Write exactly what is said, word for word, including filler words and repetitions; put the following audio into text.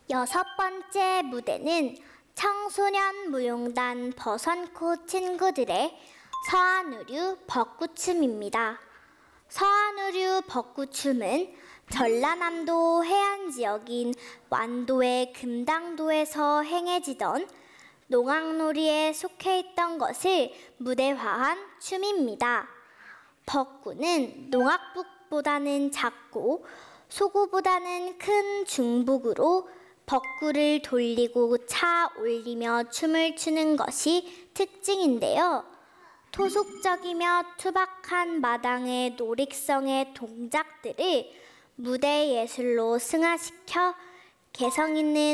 여섯 번째 무대는 청소년 무용단 버선코 친구들의 서한우류 벚꽃춤입니다. 서한우류 벚꽃춤은 전라남도 해안지역인 완도의 금당도에서 행해지던 농악놀이에 속해 있던 것을 무대화한 춤입니다. 벚구는 농악북보다는 작고 소구보다는 큰 중북으로 벚구를 돌리고 차 올리며 춤을 추는 것이 특징인데요. 토속적이며 투박한 마당의 놀이성의 동작들을 무대 예술로 승화시켜 개성 있는